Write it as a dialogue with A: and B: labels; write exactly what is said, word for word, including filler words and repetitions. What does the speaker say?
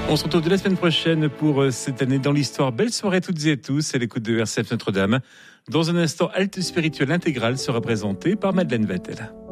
A: On se retrouve de la semaine prochaine pour cette année dans l'histoire. Belle soirée à toutes et à tous à l'écoute de R C F Notre-Dame. Dans un instant, Halte spirituelle intégrale sera présentée par Madeleine Vettel.